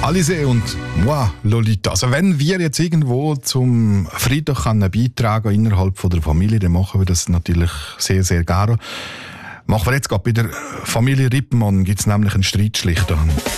Alizé und Moi, Lolita. Also wenn wir jetzt irgendwo zum Frieden beitragen innerhalb von der Familie, dann machen wir das natürlich sehr, sehr gerne. Machen wir jetzt gerade bei der Familie Rippmann, gibt es nämlich einen Streitschlichter.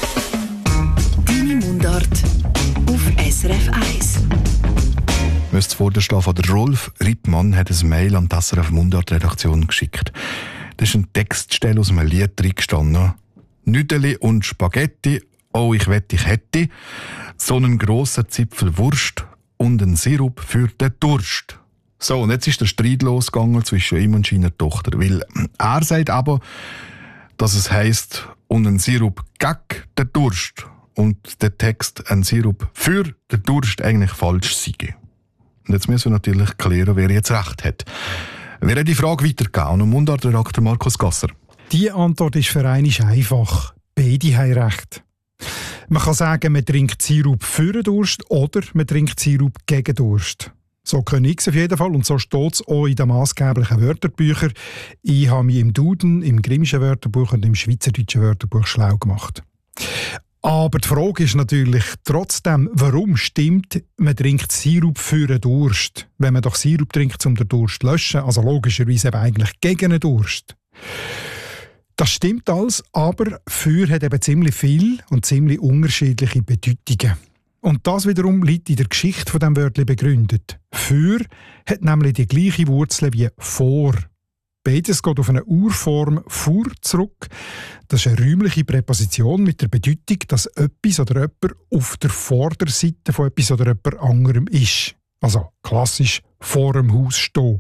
Deine Mundart auf SRF 1. Müsste vorstehen von der Rolf Rippmann hat ein Mail an die SRF Mundart-Redaktion geschickt. Da ist ein Textstelle aus einem Lied drin gestanden. Nüdeli und Spaghetti, oh ich wett ich hätte, so einen grossen Zipfel Wurst und einen Sirup für den Durst. So, und jetzt ist der Streit losgegangen zwischen ihm und seiner Tochter, weil er sagt aber, dass es heisst, und ein Sirup gegen den Durst und der Text ein Sirup für den Durst eigentlich falsch sei. Und jetzt müssen wir natürlich klären, wer jetzt recht hat. Wir haben die Frage weitergegeben an Mundartredakteur Markus Gasser. Die Antwort ist für einmal einfach. Beide haben recht. Man kann sagen, man trinkt Sirup für den Durst oder man trinkt Sirup gegen Durst. So können ich es auf jeden Fall und so steht es auch in den maßgeblichen Wörterbüchern. Ich habe mich im Duden, im Grimmischen Wörterbuch und im Schweizerdeutschen Wörterbuch schlau gemacht. Aber die Frage ist natürlich trotzdem, warum stimmt, man trinkt Sirup für den Durst, wenn man doch Sirup trinkt, um den Durst zu löschen, also logischerweise eben eigentlich gegen den Durst. Das stimmt alles, aber für hat eben ziemlich viel und ziemlich unterschiedliche Bedeutungen. Und das wiederum liegt in der Geschichte von dem Wörtchen begründet. Für hat nämlich die gleiche Wurzel wie vor. Beides geht auf eine Urform «vor» zurück. Das ist eine räumliche Präposition mit der Bedeutung, dass etwas oder jemand auf der Vorderseite von etwas oder jemand anderem ist. Also klassisch vor dem Haus stehen.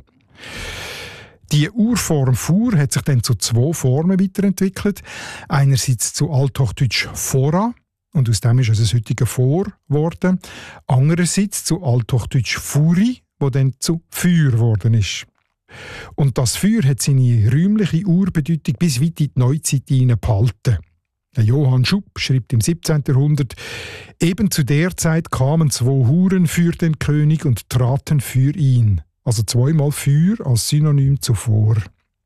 Die Urform «vor» hat sich dann zu zwei Formen weiterentwickelt. Einerseits zu Althochdeutsch «fora», und aus dem ist es ein heutiger «vor» geworden. Andererseits zu Althochdeutsch «furi», wo dann zu «für» geworden ist. Und das «für» hat seine räumliche Urbedeutung bis weit in die Neuzeit hinein behalten. Der Johann Schupp schreibt im 17. Jahrhundert: Eben zu der Zeit kamen zwei Huren für den König und traten für ihn. Also zweimal «für» als Synonym zu «vor».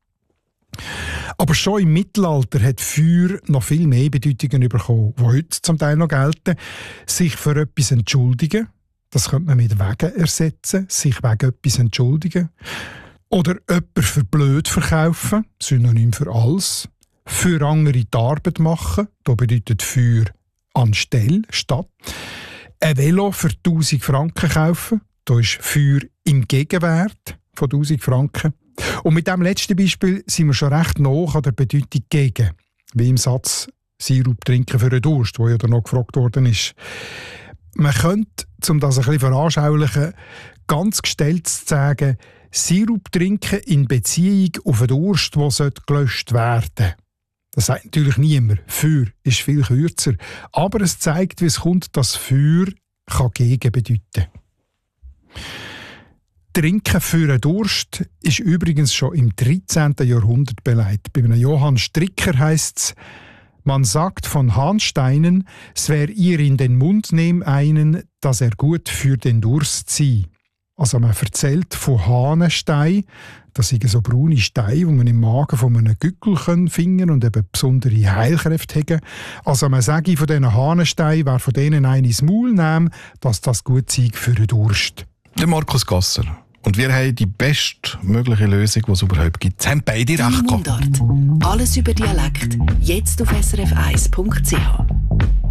Aber schon im Mittelalter hat «für» noch viel mehr Bedeutungen bekommen, die heute zum Teil noch gelten. Sich für etwas entschuldigen, das könnte man mit «wegen» ersetzen, sich wegen etwas entschuldigen. Oder jemanden für blöd verkaufen, Synonym für «als». Für andere die Arbeit machen, da bedeutet «für» anstelle, statt. Ein Velo für 1000 Franken kaufen, da ist «für» im Gegenwert von 1000 Franken. Und mit diesem letzten Beispiel sind wir schon recht nah an der Bedeutung «gegen», wie im Satz «Sirup trinken für den Durst», wo ja dann noch gefragt worden ist. Man könnte, um das ein bisschen veranschaulichen, ganz gestellt sagen, Sirup trinken in Beziehung auf einen Durst, der gelöscht werden sollte. Das sagt natürlich niemand. «Für» ist viel kürzer. Aber es zeigt, wie es kommt, dass «für» «gegen» bedeuten kann. Trinken für einen Durst ist übrigens schon im 13. Jahrhundert belegt. Bei einem Johann Stricker heisst es: Man sagt von Hahnsteinen, es wär ihr in den Mund nehm einen, dass er gut für den Durst sei. Also man erzählt von Hahnenstein, das sind so braune Steine, die man im Magen von einem Gückel finden und eben besondere Heilkräfte haben. Also man sage von diesen Hahnensteinen, wer von denen einen ins Maul nimmt, dass das gut sei für den Durst. Der Markus Gasser. Und wir haben die bestmögliche Lösung, die es überhaupt gibt. Sie haben beide recht gehabt. Mundart. Alles über Dialekt. Jetzt auf srf1.ch.